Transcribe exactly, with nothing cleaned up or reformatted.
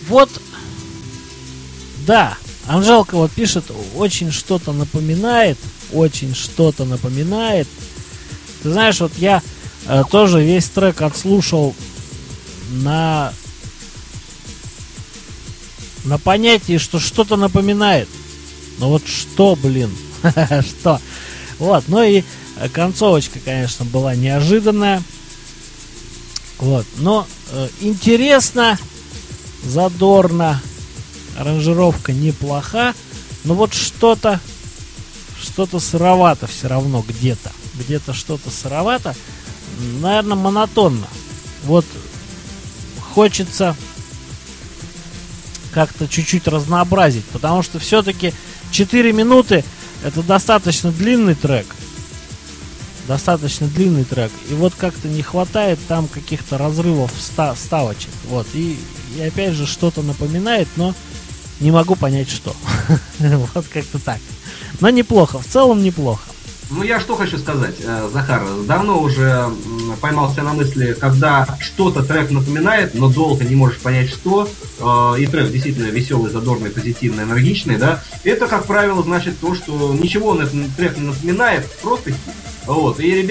Вот, да, Анжелка вот пишет, очень что-то напоминает, очень что-то напоминает. Ты знаешь, вот я э, тоже весь трек отслушал на, на понятии, что что-то напоминает. Но вот что, блин, что? Вот, ну и концовочка, конечно, была неожиданная. Вот, но э, интересно, задорно, аранжировка неплоха, но вот что-то, что-то сыровато все равно где-то, где-то что-то сыровато, наверное, монотонно. Вот хочется как-то чуть-чуть разнообразить, потому что все-таки четыре минуты это достаточно длинный трек. Достаточно длинный трек. И вот как-то не хватает там каких-то разрывов, ста- ставочек. Вот. И, и опять же что-то напоминает, но не могу понять что. Вот как-то так. Но неплохо. В целом неплохо. Ну, я что хочу сказать, Захар, давно уже поймал себя на мысли, когда что-то трек напоминает, но долго не можешь понять, что, и трек действительно веселый, задорный, позитивный, энергичный, да, это, как правило, значит то, что ничего он этот трек не напоминает, просто хит. Вот, и ребята